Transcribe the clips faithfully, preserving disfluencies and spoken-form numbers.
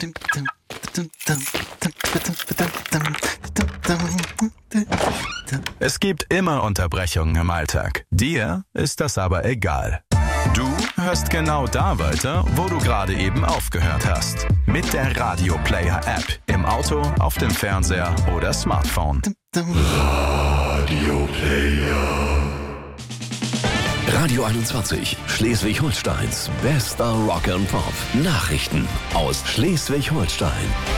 Es gibt immer Unterbrechungen im Alltag. Dir ist das aber egal. Du hörst genau da weiter, wo du gerade eben aufgehört hast. Mit der Radio Player App. Im Auto, auf dem Fernseher oder Smartphone. Radio Player. Radio einundzwanzig, Schleswig-Holsteins bester Rock and Pop. Nachrichten aus Schleswig-Holstein.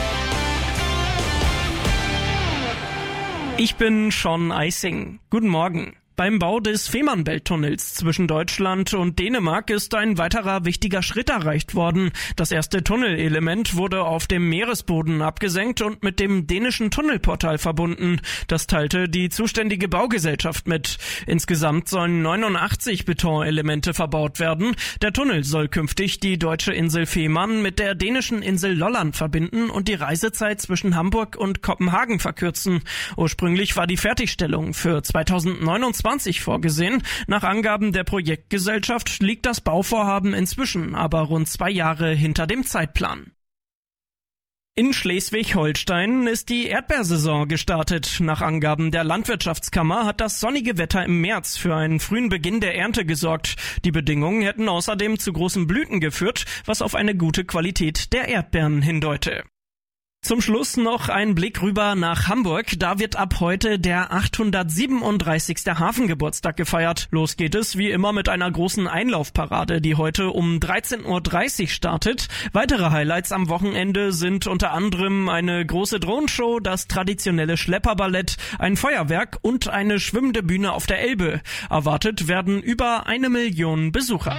Ich bin Sean Eising. Guten Morgen. Beim Bau des Fehmarnbelt-Tunnels zwischen Deutschland und Dänemark ist ein weiterer wichtiger Schritt erreicht worden. Das erste Tunnelelement wurde auf dem Meeresboden abgesenkt und mit dem dänischen Tunnelportal verbunden. Das teilte die zuständige Baugesellschaft mit. Insgesamt sollen neunundachtzig Betonelemente verbaut werden. Der Tunnel soll künftig die deutsche Insel Fehmarn mit der dänischen Insel Lolland verbinden und die Reisezeit zwischen Hamburg und Kopenhagen verkürzen. Ursprünglich war die Fertigstellung für zweitausendneunundzwanzig vorgesehen. Nach Angaben der Projektgesellschaft liegt das Bauvorhaben inzwischen aber rund zwei Jahre hinter dem Zeitplan. In Schleswig-Holstein ist die Erdbeersaison gestartet. Nach Angaben der Landwirtschaftskammer hat das sonnige Wetter im März für einen frühen Beginn der Ernte gesorgt. Die Bedingungen hätten außerdem zu großen Blüten geführt, was auf eine gute Qualität der Erdbeeren hindeute. Zum Schluss noch ein Blick rüber nach Hamburg. Da wird ab heute der achthundertsiebenunddreißigste Hafengeburtstag gefeiert. Los geht es wie immer mit einer großen Einlaufparade, die heute um dreizehn Uhr dreißig startet. Weitere Highlights am Wochenende sind unter anderem eine große Drohnenshow, das traditionelle Schlepperballett, ein Feuerwerk und eine schwimmende Bühne auf der Elbe. Erwartet werden über eine Million Besucher.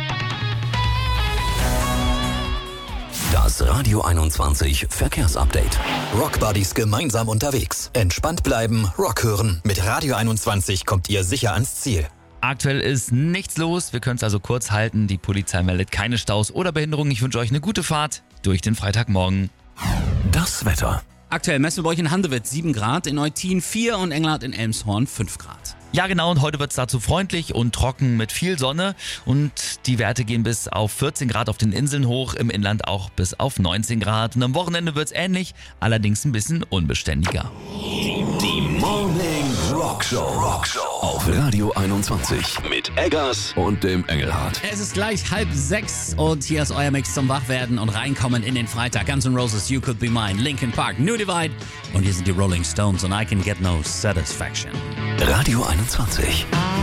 Das Radio einundzwanzig Verkehrsupdate. Rockbuddies gemeinsam unterwegs. Entspannt bleiben, Rock hören. Mit Radio einundzwanzig kommt ihr sicher ans Ziel. Aktuell ist nichts los. Wir können es also kurz halten. Die Polizei meldet keine Staus oder Behinderungen. Ich wünsche euch eine gute Fahrt durch den Freitagmorgen. Das Wetter. Aktuell messen wir bei euch in Handewitt sieben Grad, in Eutin vier und Englert in Elmshorn fünf Grad. Ja genau, und heute wird es dazu freundlich und trocken mit viel Sonne und die Werte gehen bis auf vierzehn Grad auf den Inseln hoch, im Inland auch bis auf neunzehn Grad. Und am Wochenende wird es ähnlich, allerdings ein bisschen unbeständiger. Die, die Morning Rock Show. Rock Show auf Radio einundzwanzig mit Eggers und dem Engelhardt. Es ist gleich halb sechs und hier ist euer Mix zum Wachwerden und reinkommen in den Freitag. Guns N' Roses, You Could Be Mine, Linkin Park, New Divide und hier sind die Rolling Stones und I Can Get No Satisfaction. Radio einundzwanzig.